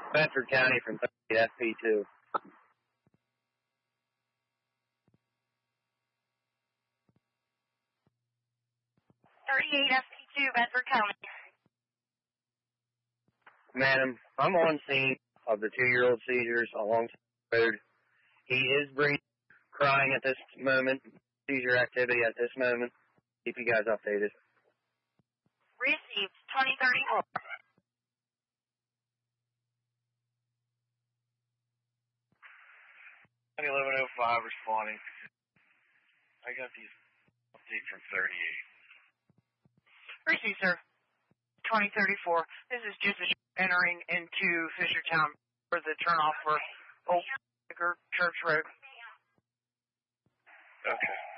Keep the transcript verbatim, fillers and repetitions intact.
Bedford County from F P two. thirty-eight F P two, Bedford County. Madam, I'm on scene of the two-year-old seizures along the road. He is breathing, crying at this moment, seizure activity at this moment. Keep you guys updated. Received, twenty thirty-four. eleven oh five responding. I got these updates from thirty-eight. Received, sir. twenty thirty-four. This is just entering into Fishertown for the turnoff for Old Church Road. Okay.